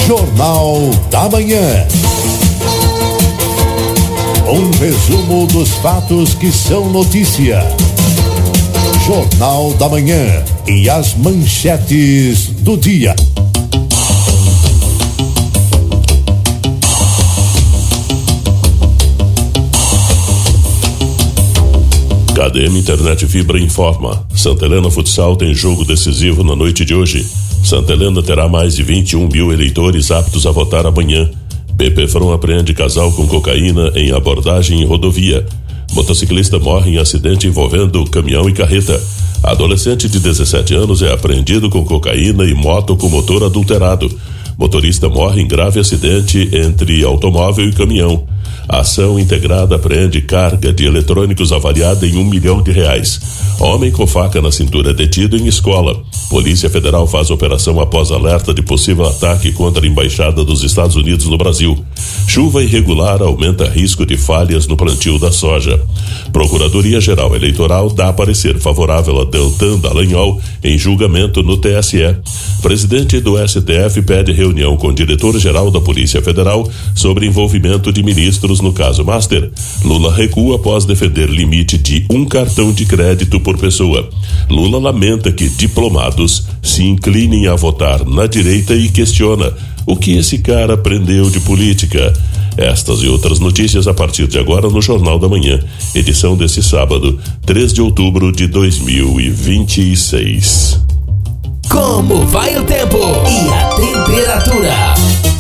Jornal da Manhã. Um resumo dos fatos que são notícia. Jornal da Manhã e as manchetes do dia. KDM Internet Fibra informa: Santa Helena Futsal tem jogo decisivo na noite de hoje. Santa Helena terá mais de 21 mil eleitores aptos a votar amanhã. BPFron apreende casal com cocaína em abordagem em rodovia. Motociclista morre em acidente envolvendo caminhão e carreta. Adolescente de 17 anos é apreendido com cocaína e moto com motor adulterado. Motorista morre em grave acidente entre automóvel e caminhão. A ação integrada apreende carga de eletrônicos avaliada em R$1 milhão. Homem com faca na cintura é detido em escola. Polícia Federal faz operação após alerta de possível ataque contra a Embaixada dos Estados Unidos no Brasil. Chuva irregular aumenta risco de falhas no plantio da soja. Procuradoria-Geral Eleitoral dá parecer favorável a Deltan Dallagnol em julgamento no TSE. Presidente do STF pede reunião com o diretor-geral da Polícia Federal sobre envolvimento de ministros no caso Master. Lula recua após defender limite de 1 cartão de crédito por pessoa. Lula lamenta que diplomados se inclinem a votar na direita e questiona o que esse cara aprendeu de política. Estas e outras notícias a partir de agora no Jornal da Manhã, edição desse sábado, 3 de outubro de 2026. Como vai o tempo e a temperatura?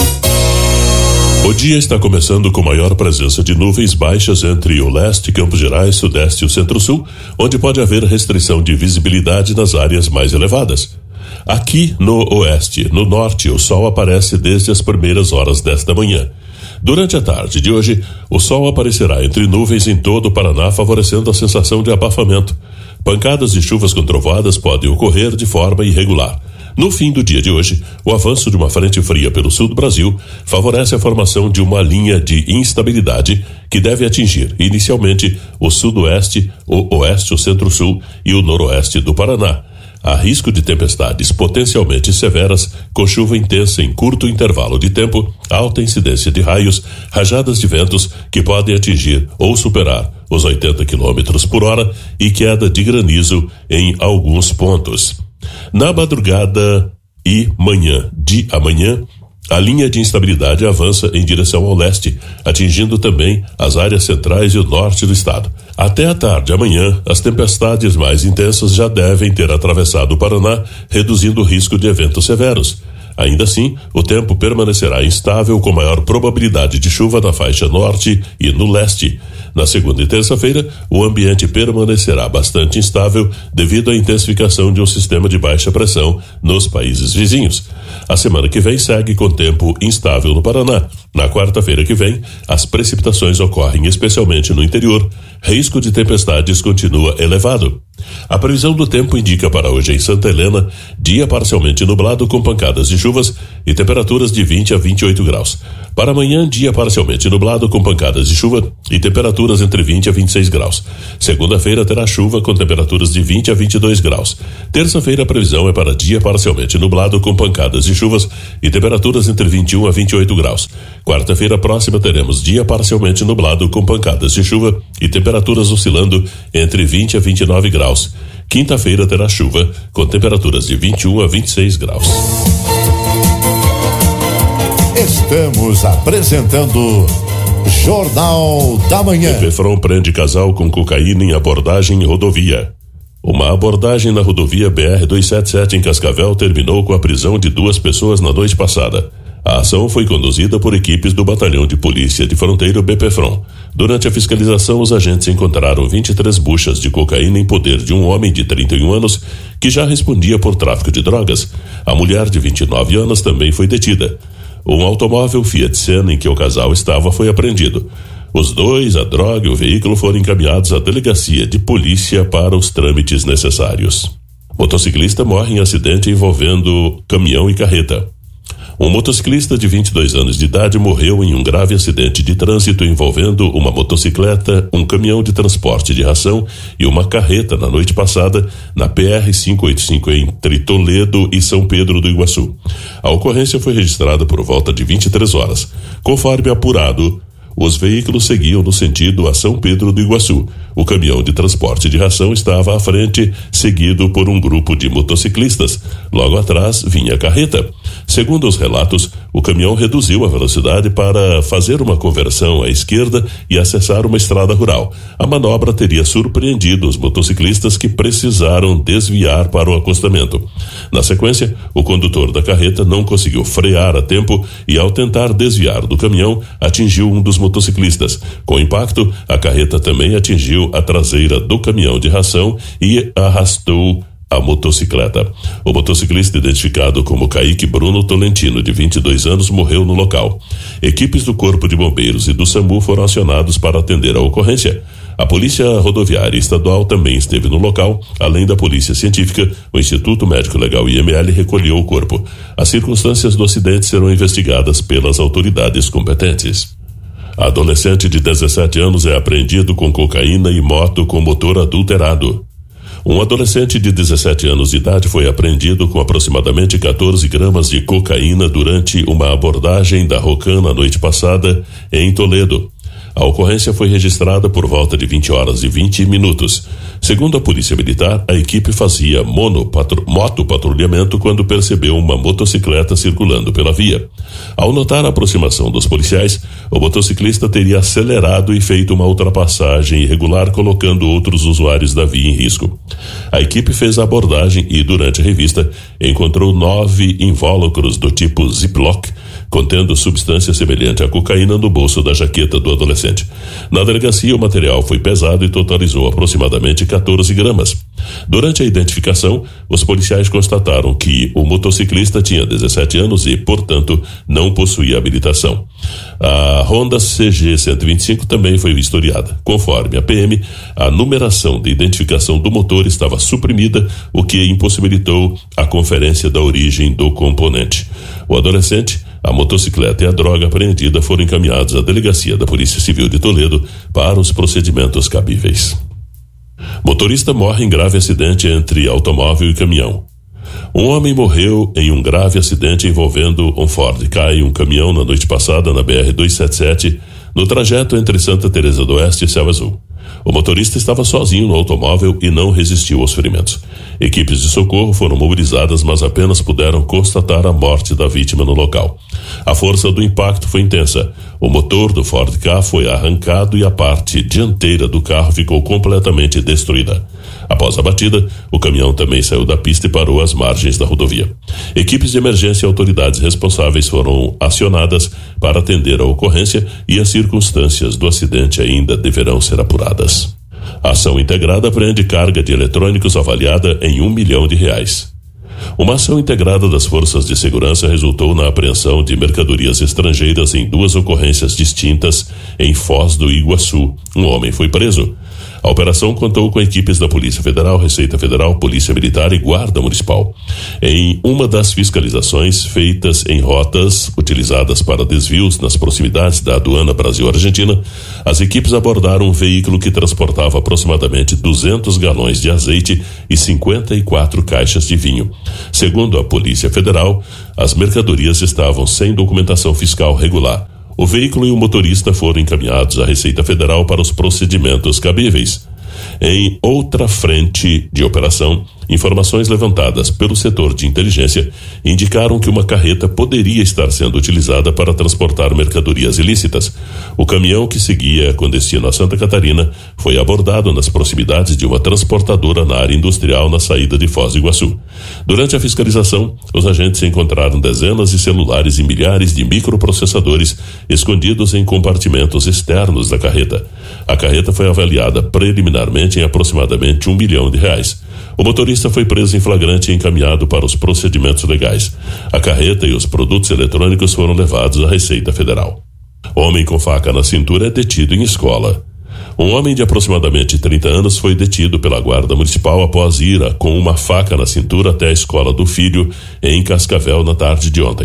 O dia está começando com maior presença de nuvens baixas entre o leste, Campos Gerais, sudeste e o centro-sul, onde pode haver restrição de visibilidade nas áreas mais elevadas. Aqui no oeste, no norte, o sol aparece desde as primeiras horas desta manhã. Durante a tarde de hoje, o sol aparecerá entre nuvens em todo o Paraná, favorecendo a sensação de abafamento. Pancadas de chuvas com trovoadas podem ocorrer de forma irregular. No fim do dia de hoje, o avanço de uma frente fria pelo sul do Brasil favorece a formação de uma linha de instabilidade que deve atingir inicialmente o sudoeste, o oeste, o centro-sul e o noroeste do Paraná. Há risco de tempestades potencialmente severas, com chuva intensa em curto intervalo de tempo, alta incidência de raios, rajadas de ventos que podem atingir ou superar os 80 km por hora e queda de granizo em alguns pontos. Na madrugada e manhã de amanhã, a linha de instabilidade avança em direção ao leste, atingindo também as áreas centrais e o norte do estado. Até a tarde amanhã, as tempestades mais intensas já devem ter atravessado o Paraná, reduzindo o risco de eventos severos. Ainda assim, o tempo permanecerá instável com maior probabilidade de chuva na faixa norte e no leste. Na segunda e terça-feira, o ambiente permanecerá bastante instável devido à intensificação de um sistema de baixa pressão nos países vizinhos. A semana que vem segue com tempo instável no Paraná. Na quarta-feira que vem, as precipitações ocorrem especialmente no interior. Risco de tempestades continua elevado. A previsão do tempo indica para hoje em Santa Helena dia parcialmente nublado com pancadas de chuvas e temperaturas de 20 a 28 graus. Para amanhã, dia parcialmente nublado com pancadas de chuva e temperaturas entre 20 a 26 graus. Segunda-feira terá chuva com temperaturas de 20 a 22 graus. Terça-feira a previsão é para dia parcialmente nublado com pancadas de chuvas e temperaturas entre 21 a 28 graus. Quarta-feira próxima teremos dia parcialmente nublado com pancadas de chuva e temperaturas oscilando entre 20 a 29 graus. Quinta-feira terá chuva com temperaturas de 21 a 26 graus. Estamos apresentando Jornal da Manhã. BPFron prende casal com cocaína em abordagem em rodovia. Uma abordagem na rodovia BR-277 em Cascavel terminou com a prisão de 2 pessoas na noite passada. A ação foi conduzida por equipes do Batalhão de Polícia de Fronteira BPFron. Durante a fiscalização, os agentes encontraram 23 buchas de cocaína em poder de um homem de 31 anos que já respondia por tráfico de drogas. A mulher de 29 anos também foi detida. Um automóvel Fiat Siena em que o casal estava foi apreendido. Os dois, a droga e o veículo foram encaminhados à delegacia de polícia para os trâmites necessários. Motociclista morre em acidente envolvendo caminhão e carreta. Um motociclista de 22 anos de idade morreu em um grave acidente de trânsito envolvendo uma motocicleta, um caminhão de transporte de ração e uma carreta na noite passada na PR-585 entre Toledo e São Pedro do Iguaçu. A ocorrência foi registrada por volta de 23 horas. Conforme apurado, os veículos seguiam no sentido a São Pedro do Iguaçu. O caminhão de transporte de ração estava à frente, seguido por um grupo de motociclistas. Logo atrás vinha a carreta. Segundo os relatos, o caminhão reduziu a velocidade para fazer uma conversão à esquerda e acessar uma estrada rural. A manobra teria surpreendido os motociclistas que precisaram desviar para o acostamento. Na sequência, o condutor da carreta não conseguiu frear a tempo e, ao tentar desviar do caminhão, atingiu um dos motociclistas. Com o impacto, a carreta também atingiu a traseira do caminhão de ração e arrastou a motocicleta. O motociclista, identificado como Kaique Bruno Tolentino, de 22 anos, morreu no local. Equipes do Corpo de Bombeiros e do SAMU foram acionados para atender a ocorrência. A Polícia Rodoviária Estadual também esteve no local. Além da Polícia Científica, o Instituto Médico Legal IML recolheu o corpo. As circunstâncias do acidente serão investigadas pelas autoridades competentes. Adolescente de 17 anos é apreendido com cocaína e moto com motor adulterado. Um adolescente de 17 anos de idade foi apreendido com aproximadamente 14 gramas de cocaína durante uma abordagem da Rocan na noite passada em Toledo. A ocorrência foi registrada por volta de 20 horas e 20 minutos. Segundo a Polícia Militar, a equipe fazia motopatrulhamento quando percebeu uma motocicleta circulando pela via. Ao notar a aproximação dos policiais, o motociclista teria acelerado e feito uma ultrapassagem irregular, colocando outros usuários da via em risco. A equipe fez a abordagem e, durante a revista, encontrou 9 invólucros do tipo Ziploc, contendo substância semelhante à cocaína no bolso da jaqueta do adolescente. Na delegacia, o material foi pesado e totalizou aproximadamente 14 gramas. Durante a identificação, os policiais constataram que o motociclista tinha 17 anos e, portanto, não possuía habilitação. A Honda CG 125 também foi vistoriada. Conforme a PM, a numeração de identificação do motor estava suprimida, o que impossibilitou a conferência da origem do componente. O adolescente, a motocicleta e a droga apreendida foram encaminhados à delegacia da Polícia Civil de Toledo para os procedimentos cabíveis. Motorista morre em grave acidente entre automóvel e caminhão. Um homem morreu em um grave acidente envolvendo um Ford Ka e um caminhão na noite passada na BR-277, no trajeto entre Santa Teresa do Oeste e Céu Azul. O motorista estava sozinho no automóvel e não resistiu aos ferimentos. Equipes de socorro foram mobilizadas, mas apenas puderam constatar a morte da vítima no local. A força do impacto foi intensa. O motor do Ford Ka foi arrancado e a parte dianteira do carro ficou completamente destruída. Após a batida, o caminhão também saiu da pista e parou às margens da rodovia. Equipes de emergência e autoridades responsáveis foram acionadas para atender a ocorrência e as circunstâncias do acidente ainda deverão ser apuradas. A ação integrada apreende carga de eletrônicos avaliada em R$1 milhão. Uma ação integrada das forças de segurança resultou na apreensão de mercadorias estrangeiras em 2 ocorrências distintas em Foz do Iguaçu. Um homem foi preso. A operação contou com equipes da Polícia Federal, Receita Federal, Polícia Militar e Guarda Municipal. Em uma das fiscalizações feitas em rotas utilizadas para desvios nas proximidades da aduana Brasil-Argentina, as equipes abordaram um veículo que transportava aproximadamente 200 galões de azeite e 54 caixas de vinho. Segundo a Polícia Federal, as mercadorias estavam sem documentação fiscal regular. O veículo e o motorista foram encaminhados à Receita Federal para os procedimentos cabíveis. Em outra frente de operação, informações levantadas pelo setor de inteligência indicaram que uma carreta poderia estar sendo utilizada para transportar mercadorias ilícitas. O caminhão, que seguia com destino a Santa Catarina, foi abordado nas proximidades de uma transportadora na área industrial na saída de Foz do Iguaçu. Durante a fiscalização, os agentes encontraram dezenas de celulares e milhares de microprocessadores escondidos em compartimentos externos da carreta. A carreta foi avaliada preliminarmente em aproximadamente R$1 milhão. O motorista foi preso em flagrante e encaminhado para os procedimentos legais. A carreta e os produtos eletrônicos foram levados à Receita Federal. Homem com faca na cintura é detido em escola. Um homem de aproximadamente 30 anos foi detido pela Guarda Municipal após ir com uma faca na cintura até a escola do filho em Cascavel na tarde de ontem.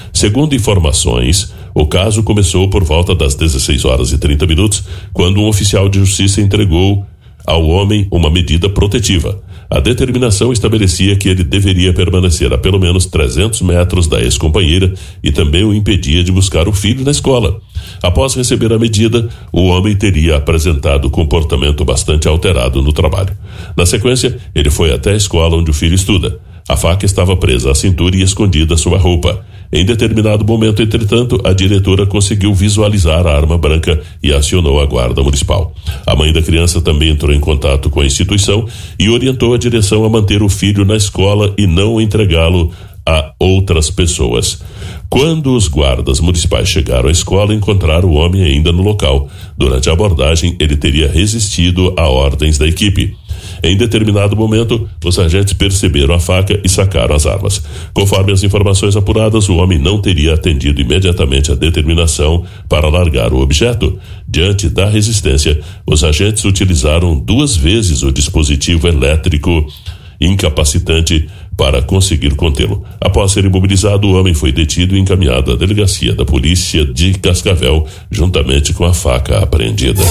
Segundo informações, o caso começou por volta das 16h30, quando um oficial de justiça entregou ao homem uma medida protetiva. A determinação estabelecia que ele deveria permanecer a pelo menos 300 metros da ex-companheira e também o impedia de buscar o filho na escola. Após receber a medida, o homem teria apresentado comportamento bastante alterado no trabalho. Na sequência, ele foi até a escola onde o filho estuda. A faca estava presa à cintura e escondida à sua roupa. Em determinado momento, entretanto, a diretora conseguiu visualizar a arma branca e acionou a guarda municipal. A mãe da criança também entrou em contato com a instituição e orientou a direção a manter o filho na escola e não entregá-lo a outras pessoas. Quando os guardas municipais chegaram à escola, encontraram o homem ainda no local. Durante a abordagem, ele teria resistido a ordens da equipe. Em determinado momento, os agentes perceberam a faca e sacaram as armas. Conforme as informações apuradas, o homem não teria atendido imediatamente a determinação para largar o objeto. Diante da resistência, os agentes utilizaram 2 vezes o dispositivo elétrico incapacitante para conseguir contê-lo. Após ser imobilizado, o homem foi detido e encaminhado à delegacia da polícia de Cascavel, juntamente com a faca apreendida.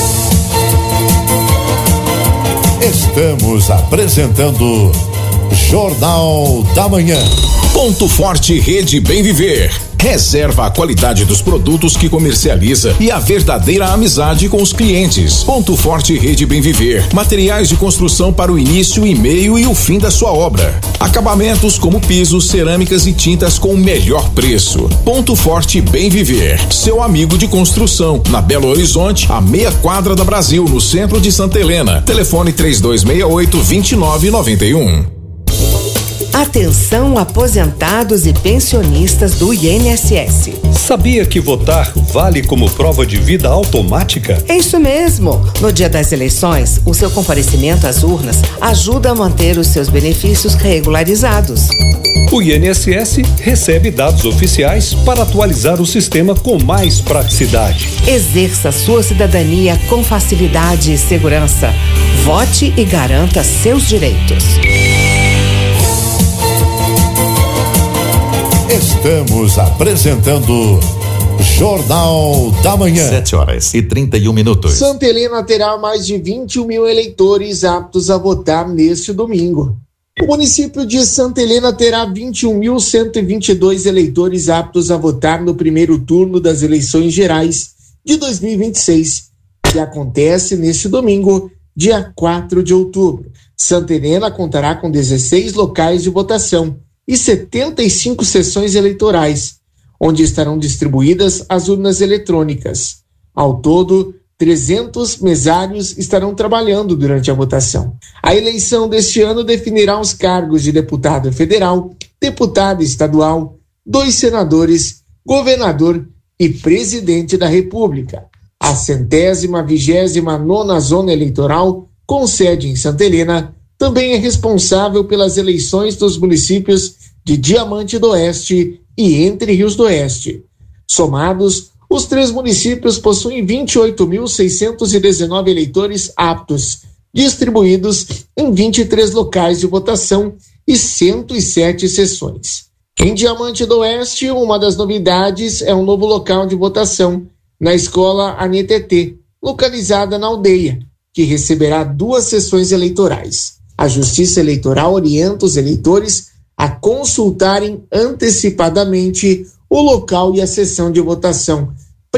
Estamos apresentando Jornal da Manhã. Ponto Forte Rede Bem Viver. Reserva a qualidade dos produtos que comercializa e a verdadeira amizade com os clientes. Ponto Forte Rede Bem Viver. Materiais de construção para o início, e meio e o fim da sua obra. Acabamentos como pisos, cerâmicas e tintas com o melhor preço. Ponto Forte Bem Viver. Seu amigo de construção. Na Belo Horizonte, a meia quadra da Brasil, no centro de Santa Helena. Telefone 3268-2991. Atenção, aposentados e pensionistas do INSS. Sabia que votar vale como prova de vida automática? É isso mesmo. No dia das eleições, o seu comparecimento às urnas ajuda a manter os seus benefícios regularizados. O INSS recebe dados oficiais para atualizar o sistema com mais praticidade. Exerça sua cidadania com facilidade e segurança. Vote e garanta seus direitos. Estamos apresentando Jornal da Manhã. 7h31. Santa Helena terá mais de 21 mil eleitores aptos a votar neste domingo. O município de Santa Helena terá 21.122 eleitores aptos a votar no primeiro turno das eleições gerais de 2026, que acontece neste domingo, dia 4 de outubro. Santa Helena contará com 16 locais de votação e 75 sessões eleitorais, onde estarão distribuídas as urnas eletrônicas. Ao todo, 300 mesários estarão trabalhando durante a votação. A eleição deste ano definirá os cargos de deputado federal, deputado estadual, 2 senadores, governador e presidente da República. A 129ª Zona Eleitoral, com sede em Santa Helena, também é responsável pelas eleições dos municípios de Diamante do Oeste e Entre Rios do Oeste. Somados, os 3 municípios possuem 28.619 eleitores aptos, distribuídos em 23 locais de votação e 107 sessões. Em Diamante do Oeste, uma das novidades é um novo local de votação, na Escola Anetetê, localizada na aldeia, que receberá 2 sessões eleitorais. A Justiça Eleitoral orienta os eleitores a consultarem antecipadamente o local e a sessão de votação